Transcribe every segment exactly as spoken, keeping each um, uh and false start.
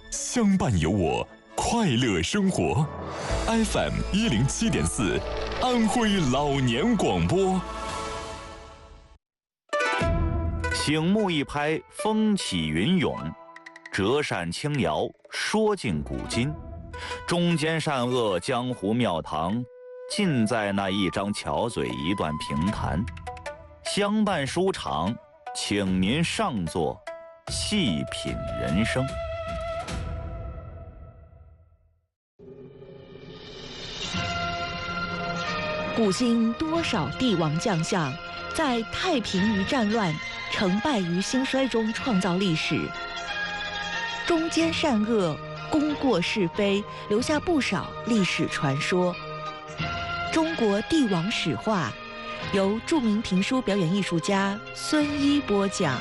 相伴有我，快乐生活。F M 一零七点四，安徽老年广播。 醒目一拍，风起云涌；折扇轻摇，说尽古今。中间善恶，江湖庙堂，尽在那一张巧嘴，一段评弹。相伴书场，请您上座，细品人生。 古今多少帝王将相，在太平于战乱、成败于兴衰中创造历史，中间善恶、功过是非，留下不少历史传说。中国帝王史话，由著名评书表演艺术家孙一播讲。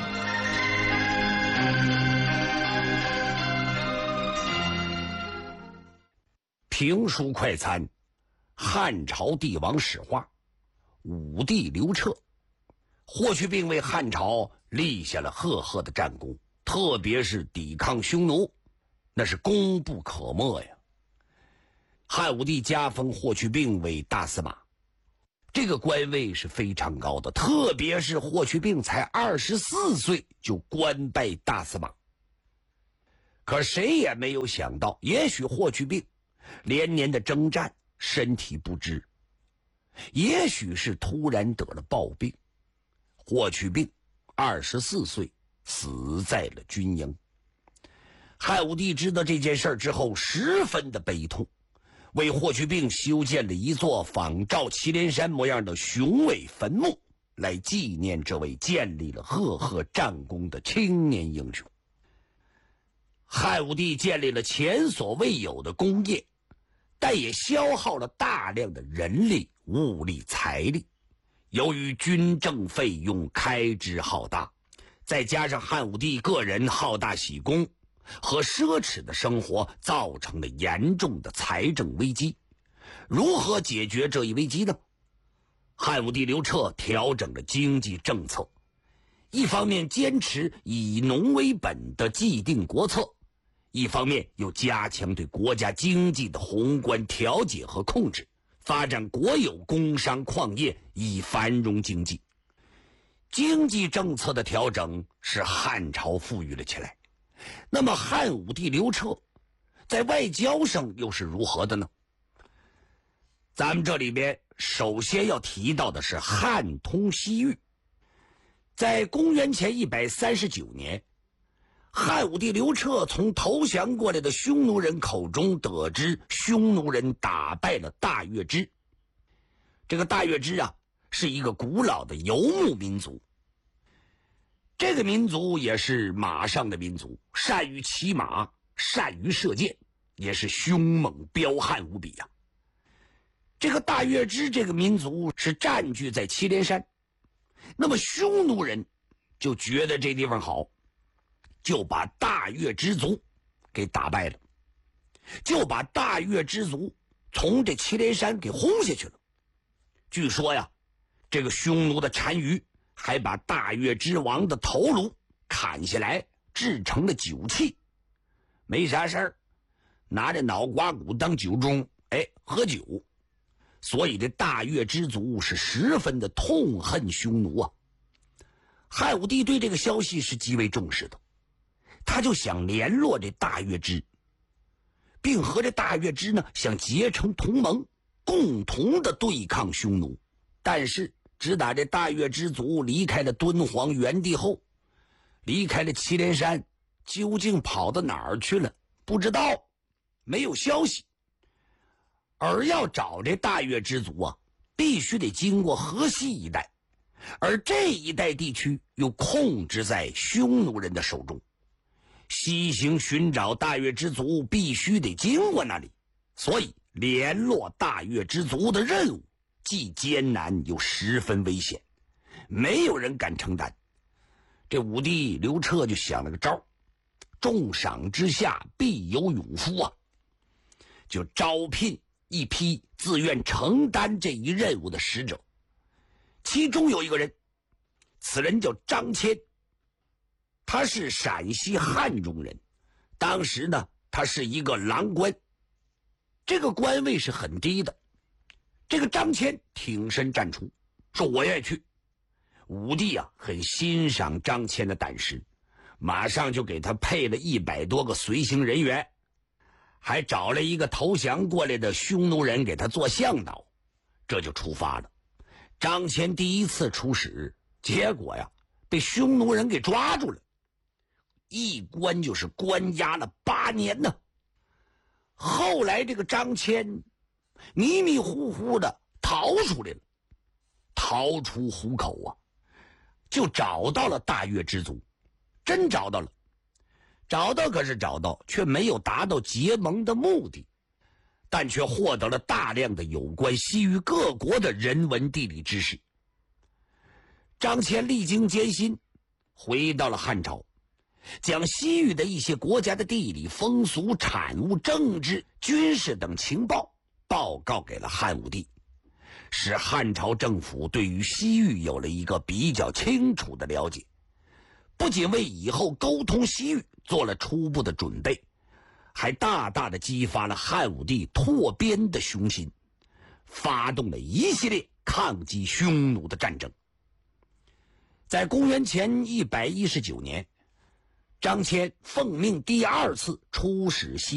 评书快餐，汉朝帝王史话，武帝刘彻。霍去病为汉朝立下了赫赫的战功，特别是抵抗匈奴，那是功不可没呀。汉武帝加封霍去病为大司马，这个官位是非常高的，特别是霍去病才二十四岁就官拜大司马。可谁也没有想到，也许霍去病连年的征战，身体不支，也许是突然得了暴病，霍去病二十四岁死在了军营。汉武帝知道这件事之后，十分的悲痛，为霍去病修建了一座仿照祁连山模样的雄伟坟墓，来纪念这位建立了赫赫战功的青年英雄。汉武帝建立了前所未有的功业，但也消耗了大量的人力、物力、财力。由于军政费用开支浩大，再加上汉武帝个人好大喜功和奢侈的生活，造成了严重的财政危机。如何解决这一危机呢？汉武帝刘彻调整了经济政策，一方面坚持以农为本的既定国策，一方面又加强对国家经济的宏观调节和控制，发展国有工商矿业，以繁荣经济。经济政策的调整使汉朝富裕了起来。那么汉武帝刘彻在外交上又是如何的呢？咱们这里边首先要提到的是汉通西域。在公元前一百三十九年，汉武帝刘彻从投降过来的匈奴人口中得知，匈奴人打败了大月支。这个大月支啊，是一个古老的游牧民族。这个民族也是马上的民族，善于骑马，善于射箭，也是凶猛彪悍无比啊。这个大月支这个民族是占据在祁连山，那么匈奴人就觉得这地方好，就把大月支族给打败了，就把大月支族从这祁连山给轰下去了。据说呀，这个匈奴的单于还把大月支王的头颅砍下来，制成了酒器，没啥事儿，拿着脑瓜骨当酒盅，哎，喝酒。所以这大月支族是十分的痛恨匈奴啊。汉武帝对这个消息是极为重视的，他就想联络这大月支，并和这大月支呢想结成同盟，共同的对抗匈奴。但是直打这大月支族离开了敦煌原地后，离开了祁连山，究竟跑到哪儿去了不知道，没有消息。而要找这大月支族啊，必须得经过河西一带，而这一带地区又控制在匈奴人的手中，西行寻找大月支族必须得经过那里，所以联络大月支族的任务既艰难又十分危险，没有人敢承担。这武帝刘彻就想了个招，重赏之下必有勇夫啊，就招聘一批自愿承担这一任务的使者。其中有一个人，此人叫张骞，他是陕西汉中人，当时呢他是一个郎官，这个官位是很低的。这个张骞挺身站出，说我愿意去。武帝啊，很欣赏张骞的胆识，马上就给他配了一百多个随行人员，还找了一个投降过来的匈奴人给他做向导，这就出发了。张骞第一次出使，结果呀，被匈奴人给抓住了，一关就是关押了八年呢。后来这个张骞迷迷糊糊的逃出来了，逃出虎口啊，就找到了大越之族，真找到了。找到可是找到，却没有达到结盟的目的，但却获得了大量的有关西域各国的人文地理知识。张骞历经艰辛，回到了汉朝，将西域的一些国家的地理风俗、产物、政治、军事等情报报告给了汉武帝，使汉朝政府对于西域有了一个比较清楚的了解，不仅为以后沟通西域做了初步的准备，还大大的激发了汉武帝拓边的雄心，发动了一系列抗击匈奴的战争。在公元前一百一十九年，张骞奉命第二次出使西